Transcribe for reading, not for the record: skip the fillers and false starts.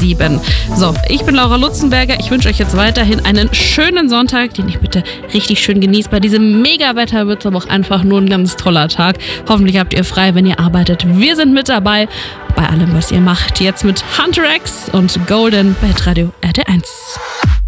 7. So, ich bin Laura Lutzenberger. Ich wünsche euch jetzt weiterhin einen schönen Sonntag, den ihr bitte richtig schön genießt. Bei diesem Mega-Wetter wird es aber auch einfach nur ein ganz toller Tag. Hoffentlich habt ihr frei, wenn ihr arbeitet. Wir sind mit dabei bei allem, was ihr macht. Jetzt mit Hunter X und Golden bei Radio RT1.